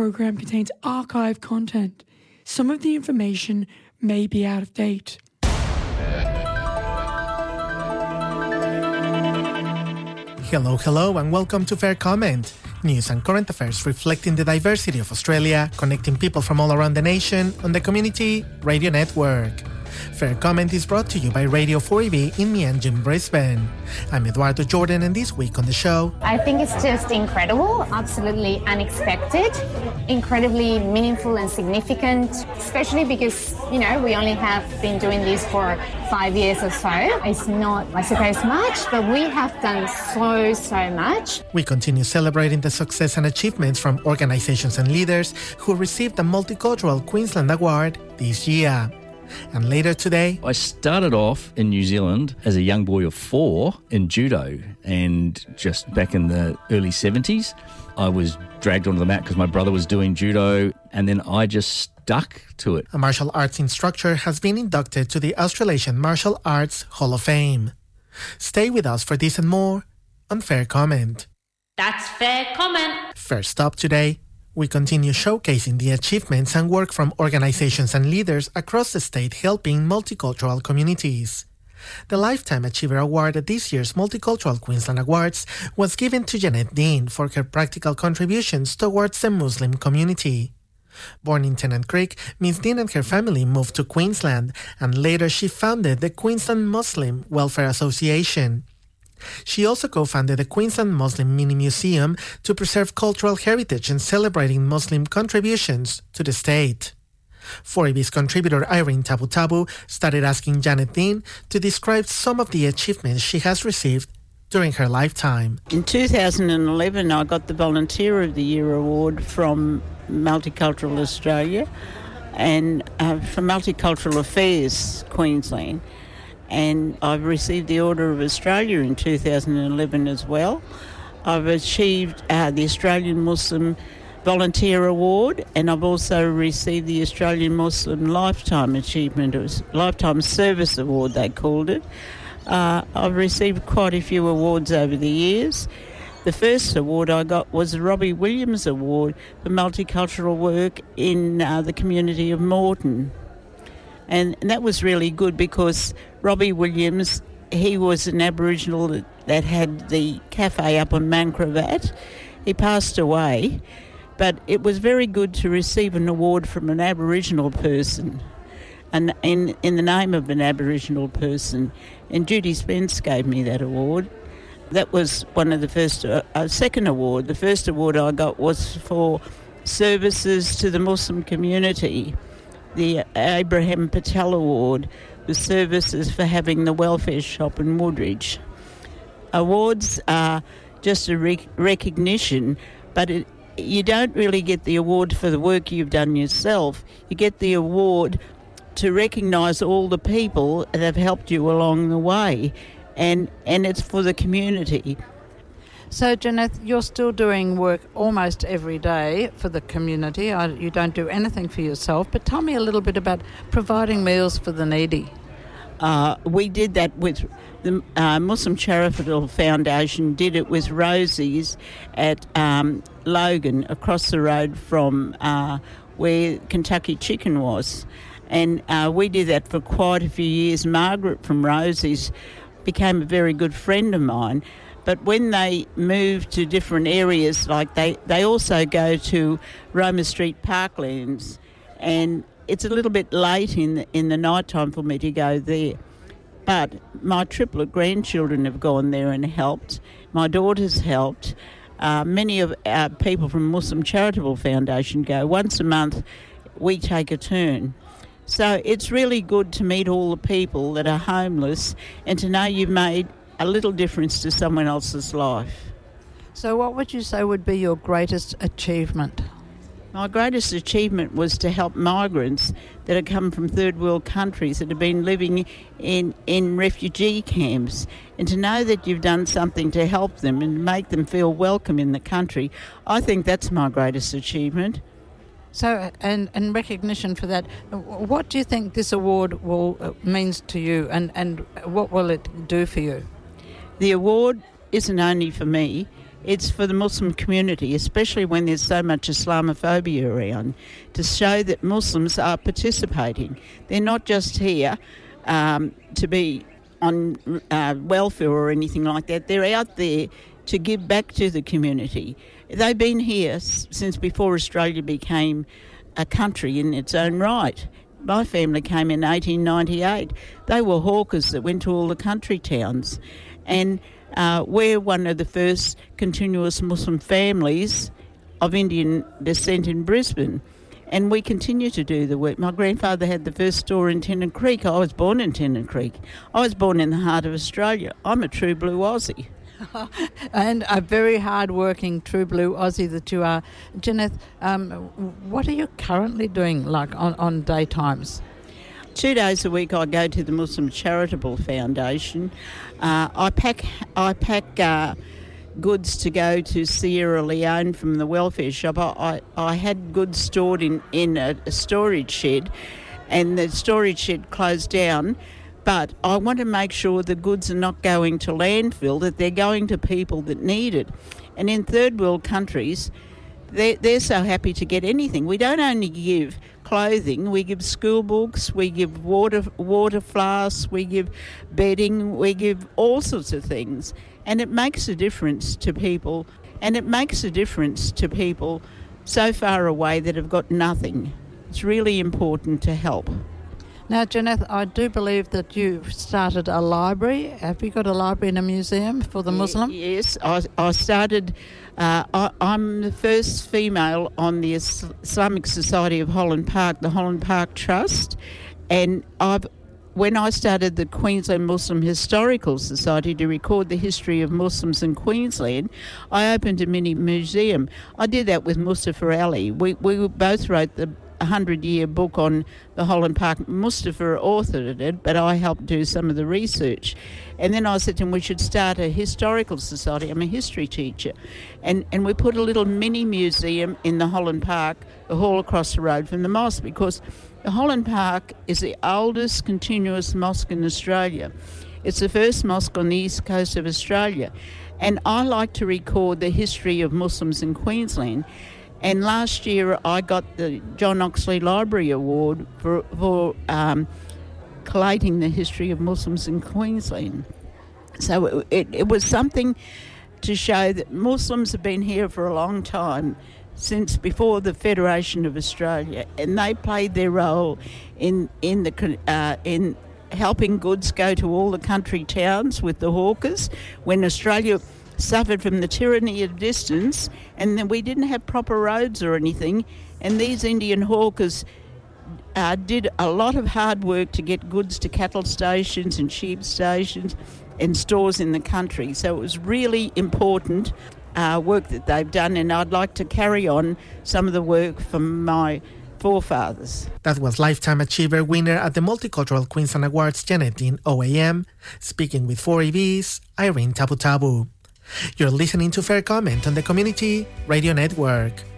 program contains archive content. Some of the information may be out of date. Hello, and welcome to Fair Comment. News and current affairs reflecting the diversity of Australia, connecting people from all around the nation on the Community Radio Network. Fair Comment is brought to you by Radio 4EB in Meanjin, Brisbane. I'm Eduardo Jordan, and this week on the show... I think it's just incredible, absolutely unexpected, incredibly meaningful and significant, especially because, we only have been doing this for 5 years or so. It's not, I suppose, much, but we have done so much. We continue celebrating the success and achievements from organisations and leaders who received the Multicultural Queensland Award this year. And later today... I started off in New Zealand as a young boy of 4 in judo, and just back in the early 70s, I was dragged onto the mat because my brother was doing judo, and then I just stuck to it. A martial arts instructor has been inducted to the Australasian Martial Arts Hall of Fame. Stay with us for this and more on Fair Comment. That's Fair Comment. First up today, we continue showcasing the achievements and work from organizations and leaders across the state helping multicultural communities. The Lifetime Achiever Award at this year's Multicultural Queensland Awards was given to Janet Dean for her practical contributions towards the Muslim community. Born in Tennant Creek, Ms. Dean and her family moved to Queensland, and later she founded the Queensland Muslim Welfare Association. She also co-founded the Queensland Muslim Mini Museum to preserve cultural heritage and celebrating Muslim contributions to the state. 4EB's contributor Irene Tabu Tabu started asking Janet Dean to describe some of the achievements she has received during her lifetime. In 2011, I got the Volunteer of the Year award from Multicultural Australia and from Multicultural Affairs Queensland. And I've received the Order of Australia in 2011 as well. I've achieved the Australian Muslim Volunteer Award, and I've also received the Australian Muslim Lifetime Lifetime Service Award, they called it. I've received quite a few awards over the years. The first award I got was the Robbie Williams Award for multicultural work in the community of Moreton. And that was really good because Robbie Williams, he was an Aboriginal that had the cafe up on Mancravat. He passed away, but it was very good to receive an award from an Aboriginal person, and in the name of an Aboriginal person. And Judy Spence gave me that award. That was one of the first, second award. The first award I got was for services to the Muslim community. The Abraham Patel Award was services for having the welfare shop in Woodridge. Awards are just a recognition, but you don't really get the award for the work you've done yourself. You get the award to recognise all the people that have helped you along the way, and it's for the community. So, Janet, you're still doing work almost every day for the community. You don't do anything for yourself, but tell me a little bit about providing meals for the needy. We did that with the Muslim Charitable Foundation, did it with Rosie's at Logan, across the road from where Kentucky Chicken was. And we did that for quite a few years. Margaret from Rosie's became a very good friend of mine. But when they move to different areas, like they also go to Roma Street Parklands, and it's a little bit late in the night time for me to go there. But my triplet grandchildren have gone there and helped. My daughter's helped. Many of our people from Muslim Charitable Foundation go. Once a month, we take a turn. So it's really good to meet all the people that are homeless and to know you've made a little difference to someone else's life. So what would you say would be your greatest achievement? My greatest achievement was to help migrants that have come from third world countries that have been living in refugee camps, and to know that you've done something to help them and make them feel welcome in the country. I think that's my greatest achievement. So, and recognition for that, what do you think this award means to you, and what will it do for you? The award isn't only for me. It's for the Muslim community, especially when there's so much Islamophobia around, to show that Muslims are participating. They're not just here to be on welfare or anything like that. They're out there to give back to the community. They've been here since before Australia became a country in its own right. My family came in 1898. They were hawkers that went to all the country towns. And we're one of the first continuous Muslim families of Indian descent in Brisbane. And we continue to do the work. My grandfather had the first store in Tennant Creek. I was born in Tennant Creek. I was born in the heart of Australia. I'm a true blue Aussie. And a very hard-working true blue Aussie that you are. Janeth, what are you currently doing like on daytimes? 2 days a week I go to the Muslim Charitable Foundation. I pack goods to go to Sierra Leone from the welfare shop. I had goods stored in a storage shed, and the storage shed closed down. But I want to make sure the goods are not going to landfill, that they're going to people that need it. And in third world countries, they're so happy to get anything. We don't only give clothing, we give school books, we give water flasks, we give bedding, we give all sorts of things. And it makes a difference to people. And it makes a difference to people so far away that have got nothing. It's really important to help. Now, Janeth, I do believe that you've started a library. Have you got a library and a museum for the Muslim? Yes, I started. I'm the first female on the Islamic Society of Holland Park, the Holland Park Trust, and when I started the Queensland Muslim Historical Society to record the history of Muslims in Queensland, I opened a mini museum. I did that with Mustafa Ali. We both wrote the 100-year book on the Holland Park. Mustafa authored it, but I helped do some of the research. And then I said to him, we should start a historical society. I'm a history teacher. And we put a little mini museum in the Holland Park, the hall across the road from the mosque, because the Holland Park is the oldest continuous mosque in Australia. It's the first mosque on the east coast of Australia. And I like to record the history of Muslims in Queensland. And last year I got the John Oxley Library Award for collating the history of Muslims in Queensland. So it was something to show that Muslims have been here for a long time, since before the Federation of Australia, and they played their role in helping goods go to all the country towns with the hawkers when Australia suffered from the tyranny of distance, and then we didn't have proper roads or anything, and these Indian hawkers did a lot of hard work to get goods to cattle stations and sheep stations and stores in the country. So it was really important work that they've done, and I'd like to carry on some of the work from my forefathers. That was Lifetime Achiever winner at the Multicultural Queensland Awards, Janeth in OAM, speaking with 4EB's Irene Tabu Tabu. You're listening to Fair Comment on the Community Radio Network.